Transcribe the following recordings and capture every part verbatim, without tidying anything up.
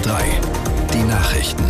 drei, die Nachrichten.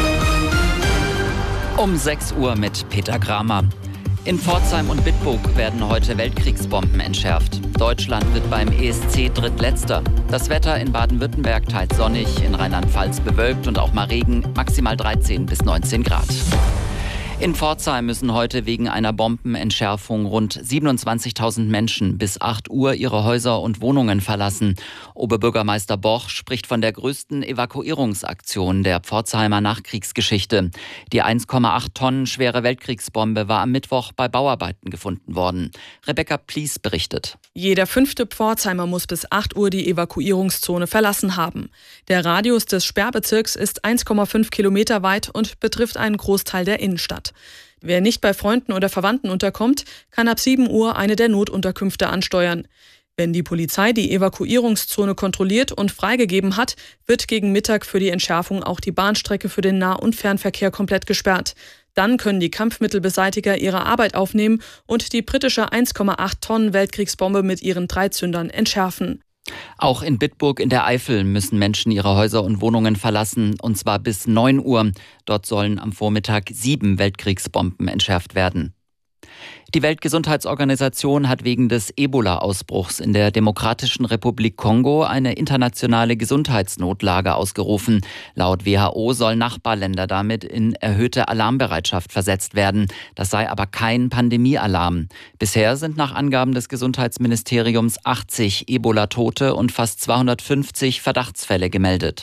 Um sechs Uhr mit Peter Kramer. In Pforzheim und Bitburg werden heute Weltkriegsbomben entschärft. Deutschland wird beim E S C Drittletzter. Das Wetter in Baden-Württemberg teils sonnig, in Rheinland-Pfalz bewölkt und auch mal Regen, maximal dreizehn bis neunzehn Grad. In Pforzheim müssen heute wegen einer Bombenentschärfung rund siebenundzwanzigtausend Menschen bis acht Uhr ihre Häuser und Wohnungen verlassen. Oberbürgermeister Boch spricht von der größten Evakuierungsaktion der Pforzheimer Nachkriegsgeschichte. Die eins Komma acht Tonnen schwere Weltkriegsbombe war am Mittwoch bei Bauarbeiten gefunden worden. Rebecca Plies berichtet. Jeder fünfte Pforzheimer muss bis acht Uhr die Evakuierungszone verlassen haben. Der Radius des Sperrbezirks ist eins Komma fünf Kilometer weit und betrifft einen Großteil der Innenstadt. Wer nicht bei Freunden oder Verwandten unterkommt, kann ab sieben Uhr eine der Notunterkünfte ansteuern. Wenn die Polizei die Evakuierungszone kontrolliert und freigegeben hat, wird gegen Mittag für die Entschärfung auch die Bahnstrecke für den Nah- und Fernverkehr komplett gesperrt. Dann können die Kampfmittelbeseitiger ihre Arbeit aufnehmen und die britische eins Komma acht Tonnen Weltkriegsbombe mit ihren Dreizündern entschärfen. Auch in Bitburg in der Eifel müssen Menschen ihre Häuser und Wohnungen verlassen, und zwar bis neun Uhr. Dort sollen am Vormittag sieben Weltkriegsbomben entschärft werden. Die Weltgesundheitsorganisation hat wegen des Ebola-Ausbruchs in der Demokratischen Republik Kongo eine internationale Gesundheitsnotlage ausgerufen. Laut W H O sollen Nachbarländer damit in erhöhte Alarmbereitschaft versetzt werden. Das sei aber kein Pandemiealarm. Bisher sind nach Angaben des Gesundheitsministeriums achtzig Ebola-Tote und fast zweihundertfünfzig Verdachtsfälle gemeldet.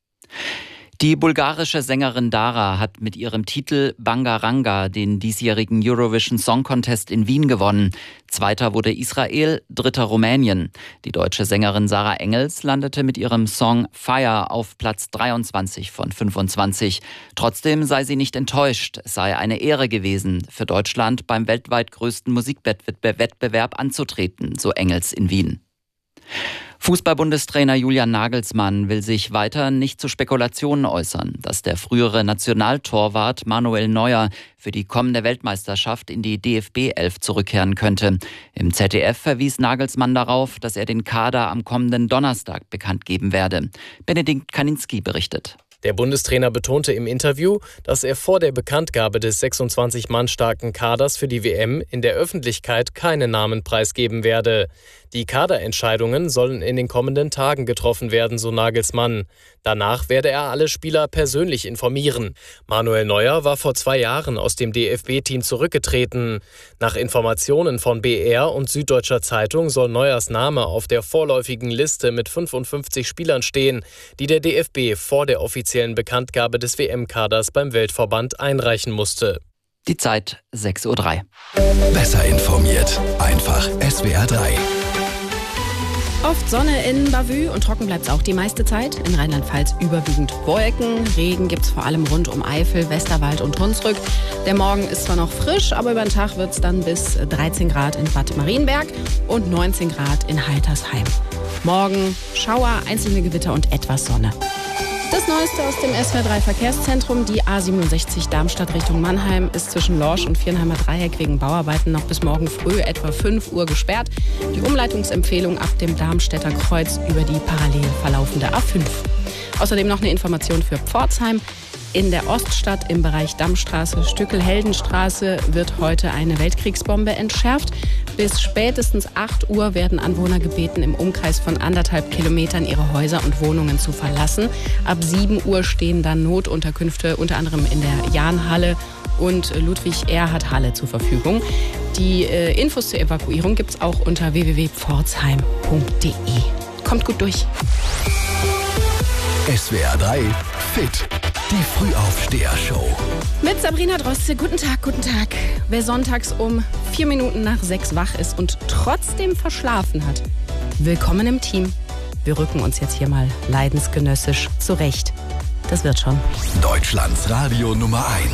Die bulgarische Sängerin Dara hat mit ihrem Titel Bangaranga den diesjährigen Eurovision Song Contest in Wien gewonnen. Zweiter wurde Israel, dritter Rumänien. Die deutsche Sängerin Sarah Engels landete mit ihrem Song Fire auf Platz dreiundzwanzig von fünfundzwanzig. Trotzdem sei sie nicht enttäuscht. Es sei eine Ehre gewesen, für Deutschland beim weltweit größten Musikwettbewerb anzutreten, so Engels in Wien. Fußball-Bundestrainer Julian Nagelsmann will sich weiter nicht zu Spekulationen äußern, dass der frühere Nationaltorwart Manuel Neuer für die kommende Weltmeisterschaft in die D F B elf zurückkehren könnte. Im Z D F verwies Nagelsmann darauf, dass er den Kader am kommenden Donnerstag bekannt geben werde. Benedikt Kaninski berichtet. Der Bundestrainer betonte im Interview, dass er vor der Bekanntgabe des sechsundzwanzig Mann starken Kaders für die W M in der Öffentlichkeit keine Namen preisgeben werde. Die Kaderentscheidungen sollen in den kommenden Tagen getroffen werden, so Nagelsmann. Danach werde er alle Spieler persönlich informieren. Manuel Neuer war vor zwei Jahren aus dem D F B-Team zurückgetreten. Nach Informationen von B R und Süddeutscher Zeitung soll Neuers Name auf der vorläufigen Liste mit fünfundfünfzig Spielern stehen, die der D F B vor der offiziellen Bekanntgabe des W M-Kaders beim Weltverband einreichen musste. Die Zeit sechs Uhr drei. Besser informiert, einfach S W R drei. Oft Sonne in Bavü und trocken bleibt es auch die meiste Zeit. In Rheinland-Pfalz überwiegend Wolken. Regen gibt es vor allem rund um Eifel, Westerwald und Hunsrück. Der Morgen ist zwar noch frisch, aber über den Tag wird es dann bis dreizehn Grad in Bad Marienberg und neunzehn Grad in Heitersheim. Morgen Schauer, einzelne Gewitter und etwas Sonne. Das Neueste aus dem S W R drei Verkehrszentrum, die A siebenundsechzig Darmstadt Richtung Mannheim, ist zwischen Lorsch und Viernheimer Dreieck wegen Bauarbeiten noch bis morgen früh etwa fünf Uhr gesperrt. Die Umleitungsempfehlung ab dem Darmstädter Kreuz über die parallel verlaufende A fünf. Außerdem noch eine Information für Pforzheim. In der Oststadt im Bereich Dammstraße, Stückel-Heldenstraße wird heute eine Weltkriegsbombe entschärft. Bis spätestens acht Uhr werden Anwohner gebeten, im Umkreis von anderthalb Kilometern ihre Häuser und Wohnungen zu verlassen. Ab sieben Uhr stehen dann Notunterkünfte unter anderem in der Jahnhalle und Ludwig-Erhard-Halle zur Verfügung. Die äh, Infos zur Evakuierung gibt es auch unter w w w punkt pforzheim punkt d e. Kommt gut durch. S W R drei Fit. Die Frühaufsteher-Show. Mit Sabrina Droste. Guten Tag, guten Tag. Wer sonntags um vier Minuten nach sechs wach ist und trotzdem verschlafen hat, willkommen im Team. Wir rücken uns jetzt hier mal leidensgenössisch zurecht. Das wird schon. Deutschlands Radio Nummer eins.